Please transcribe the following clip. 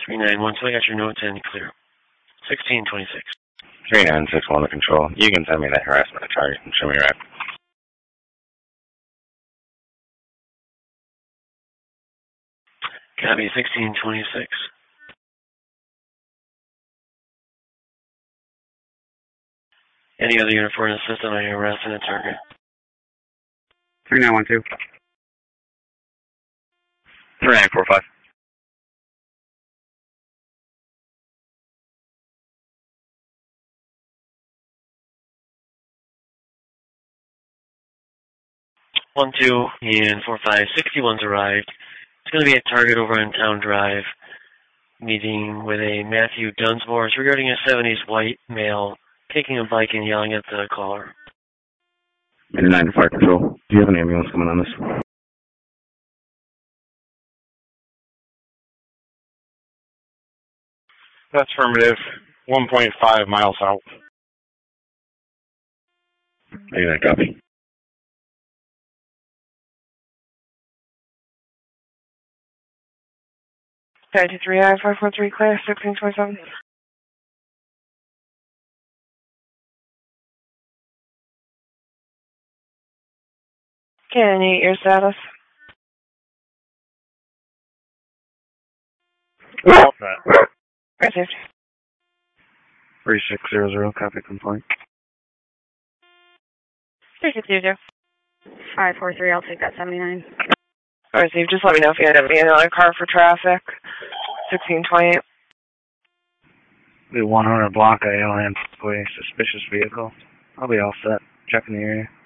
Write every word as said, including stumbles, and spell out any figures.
three nine one, so I got your notes and clear. sixteen twenty-six. three nine six one to control. You can send me that harassment to target and show me your app. Copy, sixteen twenty-six. Any other unit for an assistant on your arrest and a target? three nine one two. three nine four five. One two and four five. sixty-one's arrived. It's going to be a target over on Town Drive, meeting with a Matthew Dunsmore regarding a seventies white male taking a bike and yelling at the caller. nine to fire control. Do you have an ambulance coming on this? That's affirmative. one point five miles out. eighty-nine, copy. Okay, three nine five four three, clear, sixteen twenty-seven. Can you your status? All set. Received. three six zero zero, copy complaint. three six zero zero. five four three, I'll take that seventy-nine. Received. Just let me know if you end up being another car for traffic. sixteen twenty-eight. The one hundred Blanca alien suspicious vehicle. I'll be all set. Checking the area.